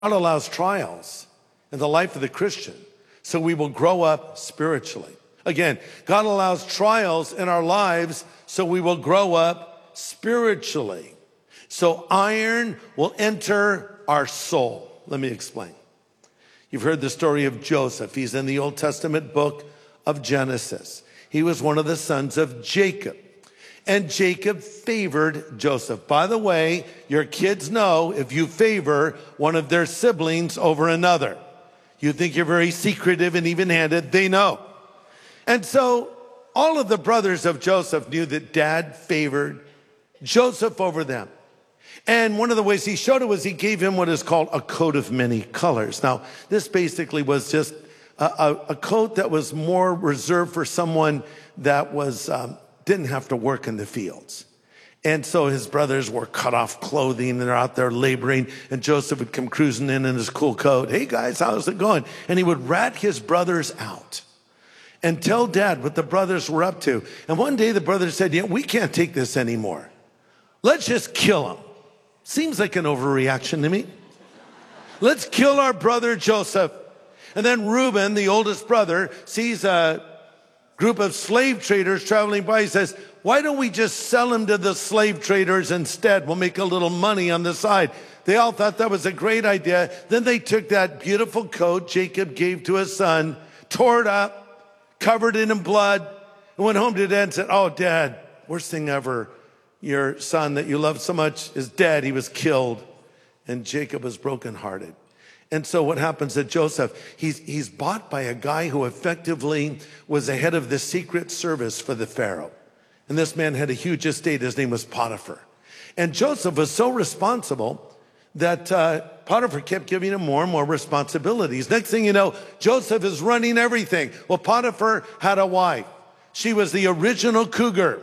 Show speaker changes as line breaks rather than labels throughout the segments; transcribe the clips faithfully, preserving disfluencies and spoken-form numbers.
allows trials in the life of the Christian so we will grow up spiritually. Again, God allows trials in our lives so we will grow up spiritually. So iron will enter our soul. Let me explain. You've heard the story of Joseph. He's in the Old Testament book of Genesis. He was one of the sons of Jacob. And Jacob favored Joseph. By the way, your kids know if you favor one of their siblings over another. You think you're very secretive and even-handed, they know. And so all of the brothers of Joseph knew that dad favored Joseph over them. And one of the ways he showed it was he gave him what is called a coat of many colors. Now, this basically was just a, a, a coat that was more reserved for someone that was um, didn't have to work in the fields. And so his brothers wore cut-off clothing, and they're out there laboring, and Joseph would come cruising in in his cool coat. Hey, guys, how's it going? And he would rat his brothers out and tell dad what the brothers were up to. And one day the brothers said, yeah, we can't take this anymore. Let's just kill him. Seems like an overreaction to me. Let's kill our brother Joseph. And then Reuben, the oldest brother, sees a group of slave traders traveling by. He says, why don't we just sell him to the slave traders instead? We'll make a little money on the side. They all thought that was a great idea. Then they took that beautiful coat Jacob gave to his son, tore it up, covered it in blood, and went home to dad and said, oh, Dad, worst thing ever. Your son that you love so much is dead. He was killed. And Jacob was brokenhearted. And so what happens to Joseph? He's, he's bought by a guy who effectively was the head of the secret service for the Pharaoh. And this man had a huge estate. His name was Potiphar. And Joseph was so responsible that uh, Potiphar kept giving him more and more responsibilities. Next thing you know, Joseph is running everything. Well, Potiphar had a wife. She was the original cougar.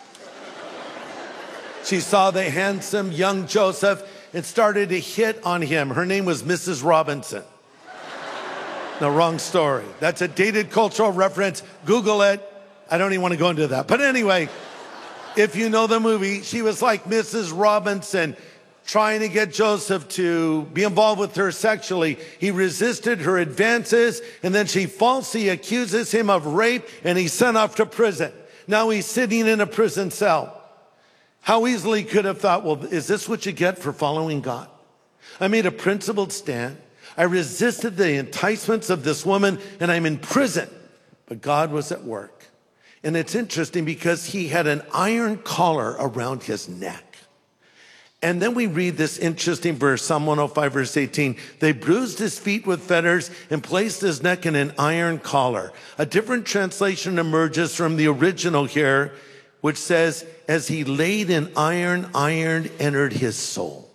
She saw the handsome young Joseph and started to hit on him. Her name was Missus Robinson. No, wrong story. That's a dated cultural reference. Google it. I don't even want to go into that. But anyway, if you know the movie, she was like Missus Robinson, trying to get Joseph to be involved with her sexually. He resisted her advances, and then she falsely accuses him of rape, and he's sent off to prison. Now he's sitting in a prison cell. How easily could have thought, well, is this what you get for following God? I made a principled stand. I resisted the enticements of this woman, and I'm in prison. But God was at work. And it's interesting because he had an iron collar around his neck. And then we read this interesting verse, Psalm one oh five, verse eighteen. They bruised his feet with fetters and placed his neck in an iron collar. A different translation emerges from the original here, which says, as he laid in iron, iron entered his soul.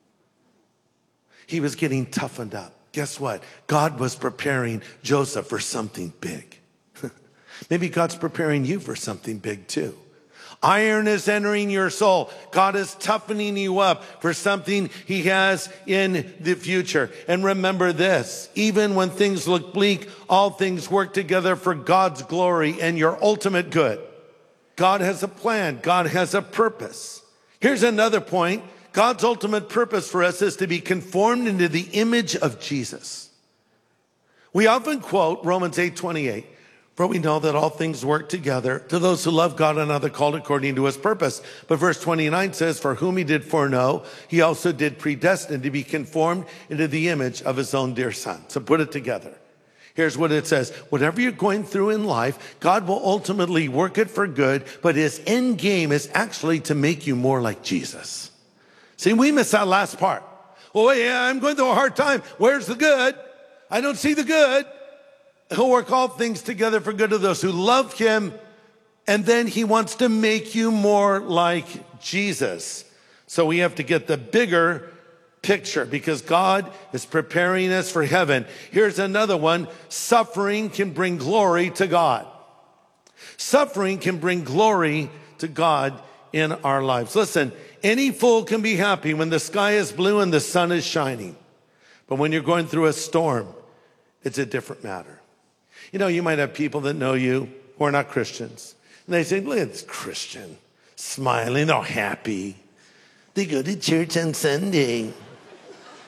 He was getting toughened up. Guess what? God was preparing Joseph for something big. Maybe God's preparing you for something big too. Iron is entering your soul. God is toughening you up for something he has in the future. And remember this, even when things look bleak, all things work together for God's glory and your ultimate good. God has a plan. God has a purpose. Here's another point. God's ultimate purpose for us is to be conformed into the image of Jesus. We often quote Romans eight twenty-eight, for we know that all things work together to those who love God and are the called according to his purpose. But verse twenty-nine says, for whom he did foreknow, he also did predestine to be conformed into the image of his own dear son. So put it together. Here's what it says. Whatever you're going through in life, God will ultimately work it for good, but his end game is actually to make you more like Jesus. See, we miss that last part. Oh, yeah, I'm going through a hard time. Where's the good? I don't see the good. He'll work all things together for good of those who love him, and then he wants to make you more like Jesus. So we have to get the bigger picture because God is preparing us for heaven. Here's another one. Suffering can bring glory to God. Suffering can bring glory to God in our lives. Listen, any fool can be happy when the sky is blue and the sun is shining. But when you're going through a storm, it's a different matter. You know, you might have people that know you who are not Christians. And they say, look at this Christian, smiling, they're happy. They go to church on Sunday.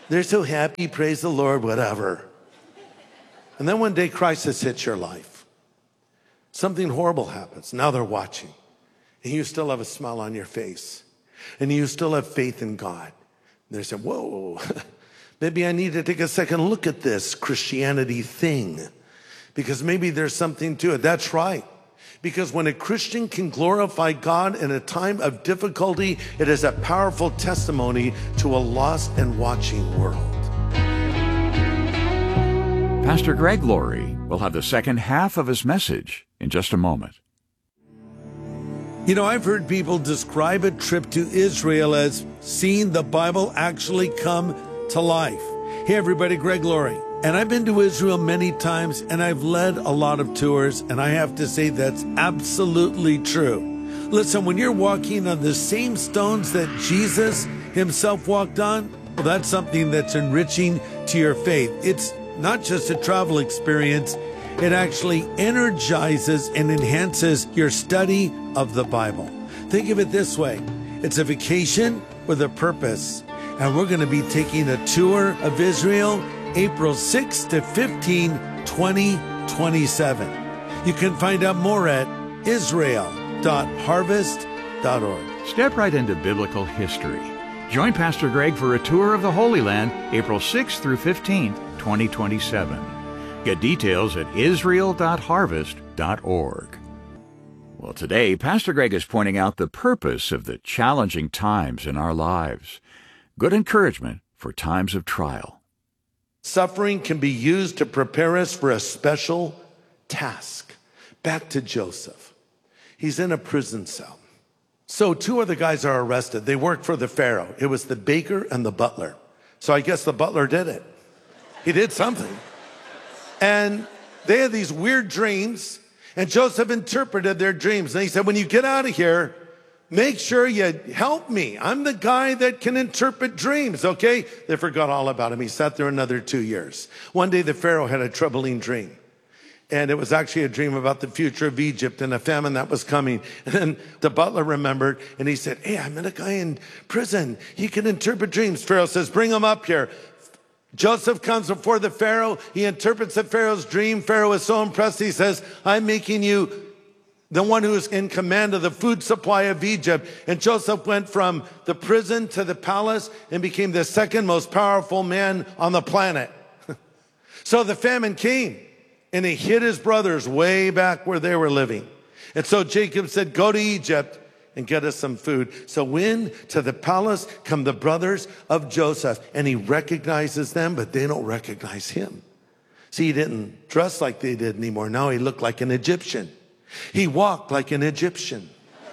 They're so happy, praise the Lord, whatever. And then one day crisis hits your life. Something horrible happens. Now they're watching. And you still have a smile on your face. And you still have faith in God. And they say, whoa, maybe I need to take a second look at this Christianity thing. Because maybe there's something to it. That's right. Because when a Christian can glorify God in a time of difficulty, it is a powerful testimony to a lost and watching world.
Pastor Greg Laurie will have the second half of his message in just a moment.
You know, I've heard people describe a trip to Israel as seeing the Bible actually come to life. Hey, everybody, Greg Laurie. And I've been to Israel many times, and I've led a lot of tours, and I have to say that's absolutely true. Listen, when you're walking on the same stones that Jesus himself walked on, well, that's something that's enriching to your faith. It's not just a travel experience, it actually energizes and enhances your study of the Bible. Think of it this way. It's a vacation with a purpose, and we're going to be taking a tour of Israel April sixth to fifteenth, twenty twenty-seven. You can find out more at israel dot harvest dot org.
Step right into biblical history. Join Pastor Greg for a tour of the Holy Land, April sixth through fifteenth, twenty twenty-seven. Get details at israel dot harvest dot org. Well, today, Pastor Greg is pointing out the purpose of the challenging times in our lives. Good encouragement for times of trial.
Suffering can be used to prepare us for a special task. Back to Joseph. He's in a prison cell. So two other guys are arrested. They work for the Pharaoh. It was the baker and the butler. So I guess the butler did it. He did something. And they had these weird dreams, and Joseph interpreted their dreams. And he said, when you get out of here, make sure you help me. I'm the guy that can interpret dreams, okay? They forgot all about him. He sat there another two years. One day the Pharaoh had a troubling dream. And it was actually a dream about the future of Egypt and a famine that was coming. And then the butler remembered, and he said, hey, I met a guy in prison. He can interpret dreams. Pharaoh says, bring him up here. Joseph comes before the Pharaoh. He interprets the Pharaoh's dream. Pharaoh is so impressed. He says, I'm making you the one who is in command of the food supply of Egypt. And Joseph went from the prison to the palace and became the second most powerful man on the planet. So the famine came, and he hid his brothers way back where they were living. And so Jacob said, go to Egypt and get us some food. So when to the palace come the brothers of Joseph, and he recognizes them, but they don't recognize him. See, he didn't dress like they did anymore. Now he looked like an Egyptian. He walked like an Egyptian.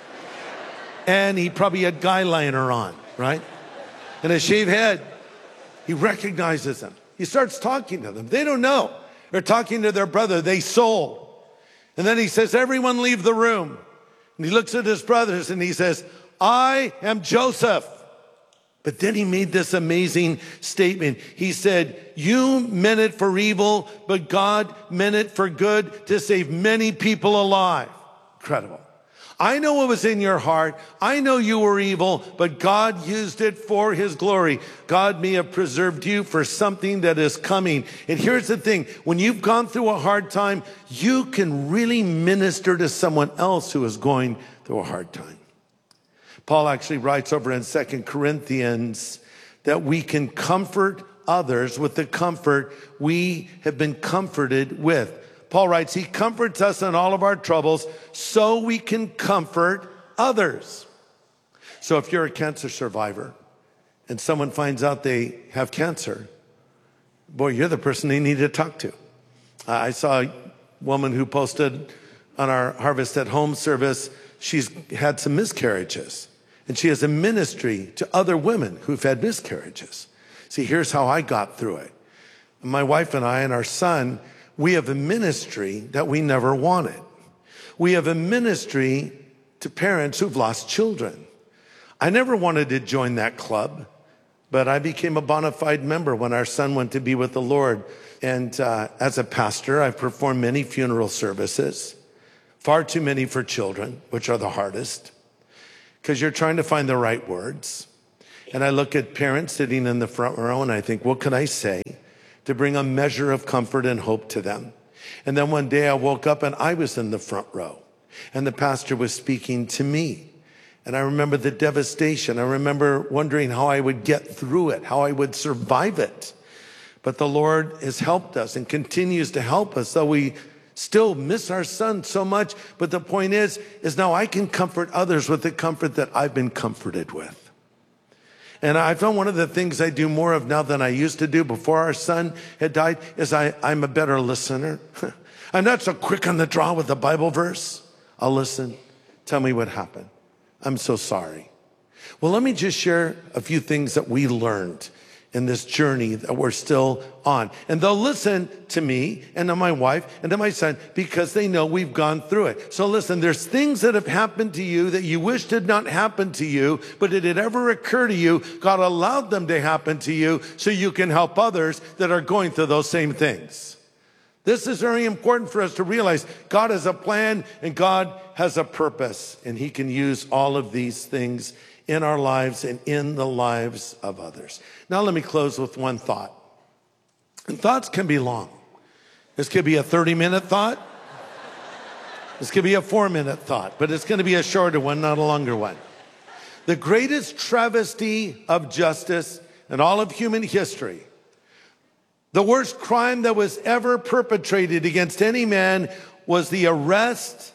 And he probably had guy liner on, right? And a shaved head. He recognizes them. He starts talking to them. They don't know. They're talking to their brother. They sold. And then he says, everyone leave the room. And he looks at his brothers and he says, I am Joseph. But then he made this amazing statement. He said, you meant it for evil, but God meant it for good to save many people alive. Incredible. I know what was in your heart. I know you were evil, but God used it for his glory. God may have preserved you for something that is coming. And here's the thing. When you've gone through a hard time, you can really minister to someone else who is going through a hard time. Paul actually writes over in Second Corinthians that we can comfort others with the comfort we have been comforted with. Paul writes, he comforts us in all of our troubles so we can comfort others. So if you're a cancer survivor and someone finds out they have cancer, boy, you're the person they need to talk to. I saw a woman who posted on our Harvest at Home service, she's had some miscarriages. And she has a ministry to other women who've had miscarriages. See, here's how I got through it. My wife and I and our son, we have a ministry that we never wanted. We have a ministry to parents who've lost children. I never wanted to join that club, but I became a bona fide member when our son went to be with the Lord. And uh, as a pastor, I've performed many funeral services, far too many for children, which are the hardest, because you're trying to find the right words. And I look at parents sitting in the front row and I think, what can I say to bring a measure of comfort and hope to them? And then one day I woke up and I was in the front row and the pastor was speaking to me. And I remember the devastation. I remember wondering how I would get through it, how I would survive it. But the Lord has helped us and continues to help us, though we still miss our son so much. But the point is, is now I can comfort others with the comfort that I've been comforted with. And I found one of the things I do more of now than I used to do before our son had died is I, I'm a better listener. I'm not so quick on the draw with the Bible verse. I'll listen. Tell me what happened. I'm so sorry. Well, let me just share a few things that we learned in this journey that we're still on. And they'll listen to me and to my wife and to my son because they know we've gone through it. So listen, there's things that have happened to you that you wished did not happen to you, but did it ever occur to you, God allowed them to happen to you so you can help others that are going through those same things. This is very important for us to realize God has a plan and God has a purpose, and he can use all of these things in our lives and in the lives of others. Now let me close with one thought. And thoughts can be long. This could be a thirty minute thought. This could be a four minute thought, but it's going to be a shorter one, not a longer one. The greatest travesty of justice in all of human history, the worst crime that was ever perpetrated against any man, was the arrest,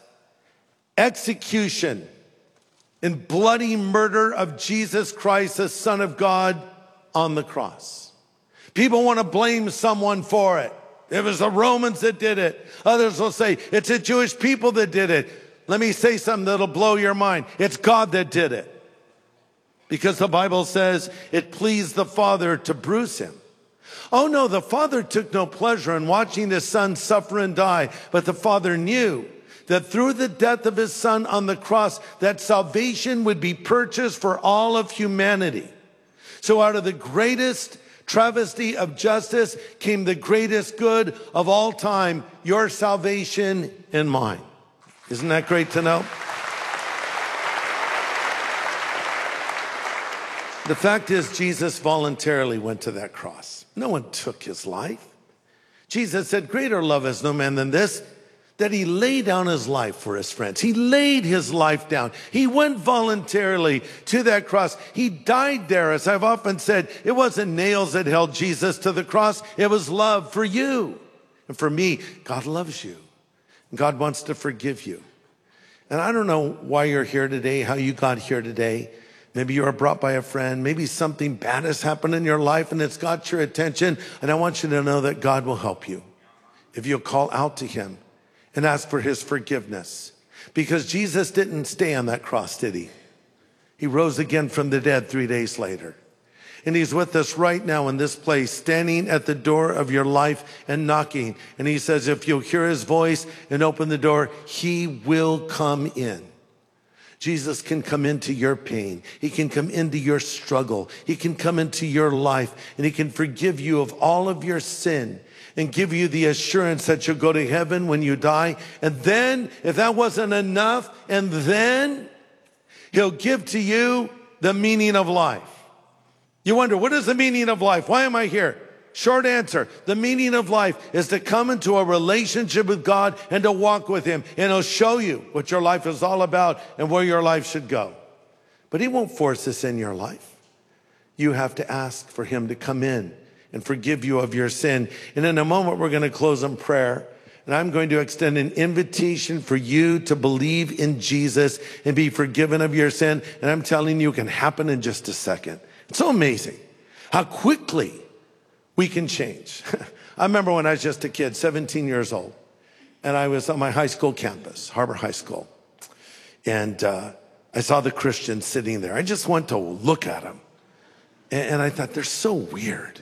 execution, and bloody murder of Jesus Christ, the Son of God, on the cross. People want to blame someone for it. It was the Romans that did it. Others will say it's the Jewish people that did it. Let me say something that'll blow your mind. It's God that did it. Because the Bible says it pleased the Father to bruise him. Oh no, the Father took no pleasure in watching his Son suffer and die, but the Father knew that through the death of his Son on the cross, that salvation would be purchased for all of humanity. So out of the greatest travesty of justice came the greatest good of all time, your salvation and mine. Isn't that great to know? The fact is, Jesus voluntarily went to that cross. No one took his life. Jesus said, greater love has no man than this, that he laid down his life for his friends. He laid his life down. He went voluntarily to that cross. He died there. As I've often said, it wasn't nails that held Jesus to the cross. It was love for you and for me. God loves you. God wants to forgive you. And I don't know why you're here today, how you got here today. Maybe you were brought by a friend. Maybe something bad has happened in your life and it's got your attention. And I want you to know that God will help you if you'll call out to him and ask for his forgiveness. Because Jesus didn't stay on that cross, did he? He rose again from the dead three days later. And he's with us right now in this place, standing at the door of your life and knocking. And he says, if you'll hear his voice and open the door, he will come in. Jesus can come into your pain. He can come into your struggle. He can come into your life, and he can forgive you of all of your sin and give you the assurance that you'll go to heaven when you die. And then, if that wasn't enough, and then he'll give to you the meaning of life. You wonder, what is the meaning of life? Why am I here? Short answer, the meaning of life is to come into a relationship with God and to walk with him. And he'll show you what your life is all about and where your life should go. But he won't force this in your life. You have to ask for him to come in and forgive you of your sin. And in a moment, we're going to close in prayer. And I'm going to extend an invitation for you to believe in Jesus and be forgiven of your sin. And I'm telling you, it can happen in just a second. It's so amazing how quickly we can change. I remember when I was just a kid, seventeen years old, and I was on my high school campus, Harbor High School. And uh, I saw the Christians sitting there. I just went to look at them. And, and I thought, they're so weird.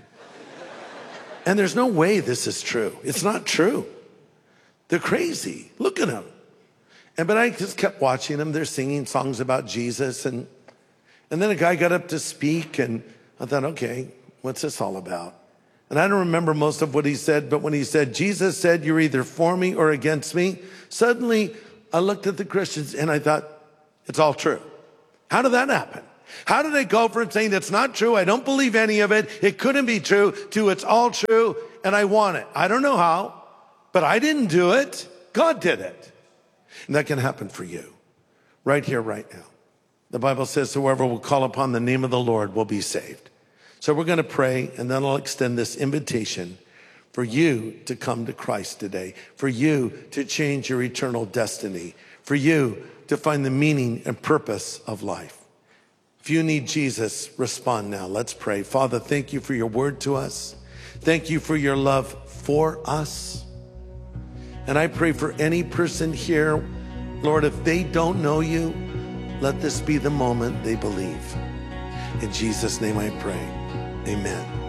And there's no way this is true. It's not true. They're crazy. Look at them. And but I just kept watching them. They're singing songs about Jesus. And, and then a guy got up to speak, and I thought, okay, what's this all about? And I don't remember most of what he said, but when he said, Jesus said, you're either for me or against me, suddenly I looked at the Christians and I thought, it's all true. How did that happen? How did I go from saying it's not true, I don't believe any of it, it couldn't be true, to it's all true and I want it? I don't know how, but I didn't do it. God did it. And that can happen for you right here, right now. The Bible says whoever will call upon the name of the Lord will be saved. So we're going to pray, and then I'll extend this invitation for you to come to Christ today, for you to change your eternal destiny, for you to find the meaning and purpose of life. If you need Jesus, respond now. Let's pray. Father, thank you for your word to us. Thank you for your love for us. And I pray for any person here, Lord, if they don't know you, let this be the moment they believe. In Jesus' name I pray. Amen.